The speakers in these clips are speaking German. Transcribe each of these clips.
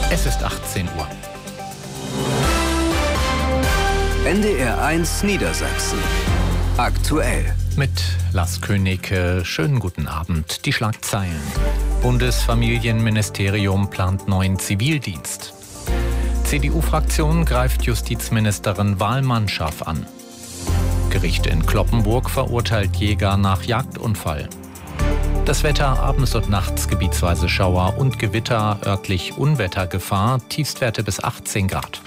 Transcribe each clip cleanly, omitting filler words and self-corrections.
Es ist 18 Uhr. NDR 1 Niedersachsen. Aktuell. Mit Lars König, schönen guten Abend. Die Schlagzeilen. Bundesfamilienministerium plant neuen Zivildienst. CDU-Fraktion greift Justizministerin Wahlmann-scharf an. Gericht in Cloppenburg verurteilt Jäger nach Jagdunfall. Das Wetter abends und nachts gebietsweise Schauer und Gewitter, örtlich Unwettergefahr, Tiefstwerte bis 18 Grad.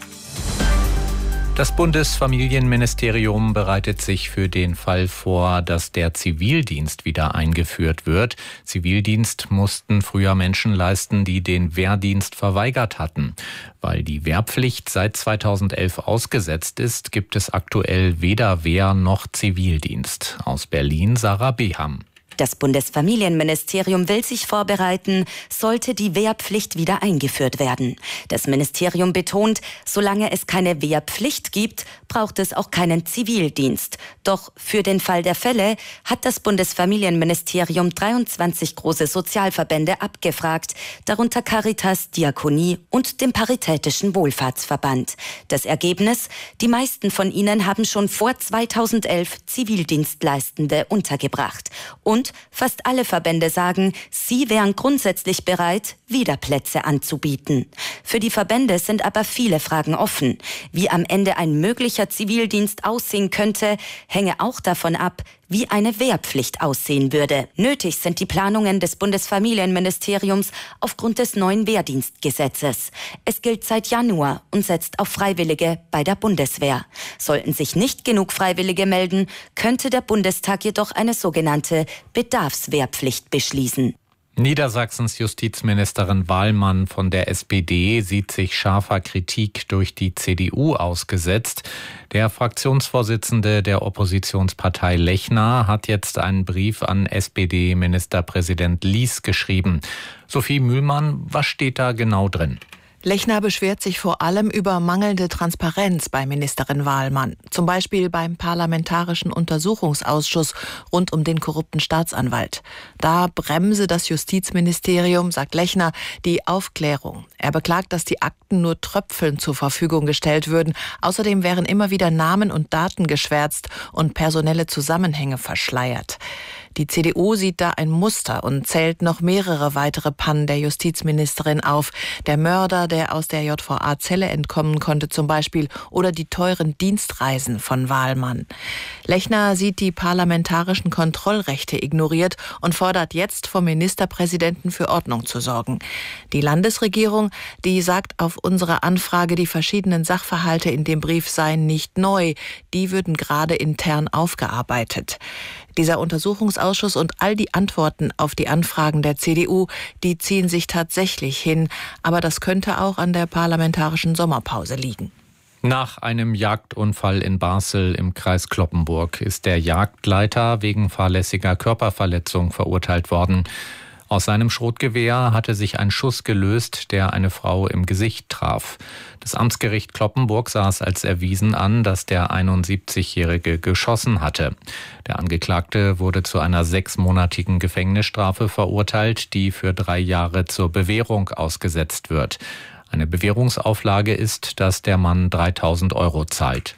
Das Bundesfamilienministerium bereitet sich für den Fall vor, dass der Zivildienst wieder eingeführt wird. Zivildienst mussten früher Menschen leisten, die den Wehrdienst verweigert hatten. Weil die Wehrpflicht seit 2011 ausgesetzt ist, gibt es aktuell weder Wehr- noch Zivildienst. Aus Berlin Sarah Beham. Das Bundesfamilienministerium will sich vorbereiten, sollte die Wehrpflicht wieder eingeführt werden. Das Ministerium betont, solange es keine Wehrpflicht gibt, braucht es auch keinen Zivildienst. Doch für den Fall der Fälle hat das Bundesfamilienministerium 23 große Sozialverbände abgefragt, darunter Caritas, Diakonie und dem Paritätischen Wohlfahrtsverband. Das Ergebnis? Die meisten von ihnen haben schon vor 2011 Zivildienstleistende untergebracht. Und fast alle Verbände sagen, sie wären grundsätzlich bereit, wieder Plätze anzubieten. Für die Verbände sind aber viele Fragen offen. Wie am Ende ein möglicher Zivildienst aussehen könnte, hänge auch davon ab, wie eine Wehrpflicht aussehen würde. Nötig sind die Planungen des Bundesfamilienministeriums aufgrund des neuen Wehrdienstgesetzes. Es gilt seit Januar und setzt auf Freiwillige bei der Bundeswehr. Sollten sich nicht genug Freiwillige melden, könnte der Bundestag jedoch eine sogenannte Bedarfswehrpflicht beschließen. Niedersachsens Justizministerin Wahlmann von der SPD sieht sich scharfer Kritik durch die CDU ausgesetzt. Der Fraktionsvorsitzende der Oppositionspartei Lechner hat jetzt einen Brief an SPD-Ministerpräsident Lies geschrieben. Sophie Mühlmann, was steht da genau drin? Lechner beschwert sich vor allem über mangelnde Transparenz bei Ministerin Wahlmann. Zum Beispiel beim Parlamentarischen Untersuchungsausschuss rund um den korrupten Staatsanwalt. Da bremse das Justizministerium, sagt Lechner, die Aufklärung. Er beklagt, dass die Akten nur tröpfelnd zur Verfügung gestellt würden. Außerdem wären immer wieder Namen und Daten geschwärzt und personelle Zusammenhänge verschleiert. Die CDU sieht da ein Muster und zählt noch mehrere weitere Pannen der Justizministerin auf. Der Mörder, der aus der JVA Celle entkommen konnte zum Beispiel, oder die teuren Dienstreisen von Wahlmann. Lechner sieht die parlamentarischen Kontrollrechte ignoriert und fordert jetzt vom Ministerpräsidenten für Ordnung zu sorgen. Die Landesregierung, die sagt auf unsere Anfrage, die verschiedenen Sachverhalte in dem Brief seien nicht neu. Die würden gerade intern aufgearbeitet. Dieser Untersuchungsausschuss und all die Antworten auf die Anfragen der CDU, die ziehen sich tatsächlich hin. Aber das könnte auch an der parlamentarischen Sommerpause liegen. Nach einem Jagdunfall in Barßel im Kreis Cloppenburg ist der Jagdleiter wegen fahrlässiger Körperverletzung verurteilt worden. Aus seinem Schrotgewehr hatte sich ein Schuss gelöst, der eine Frau im Gesicht traf. Das Amtsgericht Cloppenburg sah es als erwiesen an, dass der 71-Jährige geschossen hatte. Der Angeklagte wurde zu einer 6-monatigen Gefängnisstrafe verurteilt, die für 3 Jahre zur Bewährung ausgesetzt wird. Eine Bewährungsauflage ist, dass der Mann 3.000 € zahlt.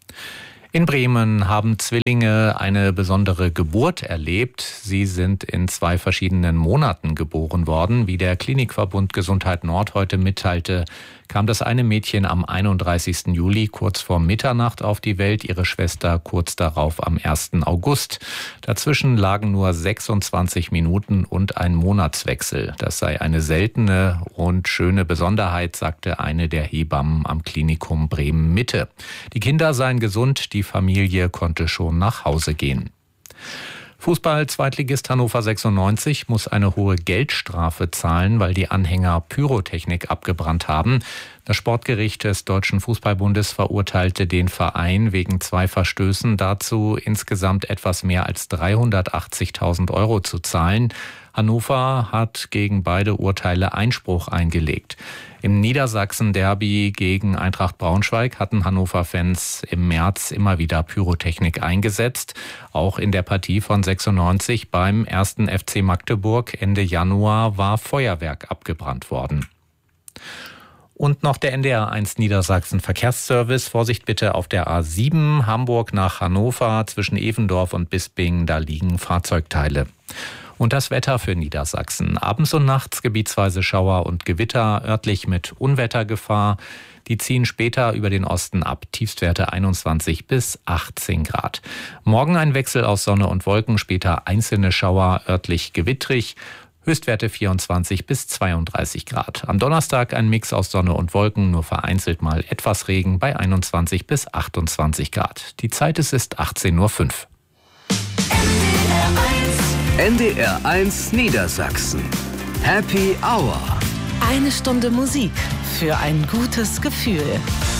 In Bremen haben Zwillinge eine besondere Geburt erlebt. Sie sind in 2 verschiedenen Monaten geboren worden. Wie der Klinikverbund Gesundheit Nord heute mitteilte, kam das eine Mädchen am 31. Juli kurz vor Mitternacht auf die Welt, ihre Schwester kurz darauf am 1. August. Dazwischen lagen nur 26 Minuten und ein Monatswechsel. Das sei eine seltene und schöne Besonderheit, sagte eine der Hebammen am Klinikum Bremen Mitte. Die Kinder seien gesund, die Familie konnte schon nach Hause gehen. Fußball-Zweitligist Hannover 96 muss eine hohe Geldstrafe zahlen, weil die Anhänger Pyrotechnik abgebrannt haben. Das Sportgericht des Deutschen Fußballbundes verurteilte den Verein wegen 2 Verstößen dazu, insgesamt etwas mehr als 380.000 € zu zahlen. Hannover hat gegen beide Urteile Einspruch eingelegt. Im Niedersachsen-Derby gegen Eintracht Braunschweig hatten Hannover-Fans im März immer wieder Pyrotechnik eingesetzt. Auch in der Partie von 96 beim 1. FC Magdeburg Ende Januar war Feuerwerk abgebrannt worden. Und noch der NDR1 Niedersachsen Verkehrsservice. Vorsicht bitte auf der A7 Hamburg nach Hannover zwischen Evendorf und Bisping. Da liegen Fahrzeugteile. Und das Wetter für Niedersachsen. Abends und nachts gebietsweise Schauer und Gewitter, örtlich mit Unwettergefahr. Die ziehen später über den Osten ab. Tiefstwerte 21 bis 18 Grad. Morgen ein Wechsel aus Sonne und Wolken, später einzelne Schauer, örtlich gewittrig. Höchstwerte 24 bis 32 Grad. Am Donnerstag ein Mix aus Sonne und Wolken, nur vereinzelt mal etwas Regen bei 21 bis 28 Grad. Die Zeit ist 18:05 Uhr. NDR1 Niedersachsen. Happy Hour. 1 Stunde Musik für ein gutes Gefühl.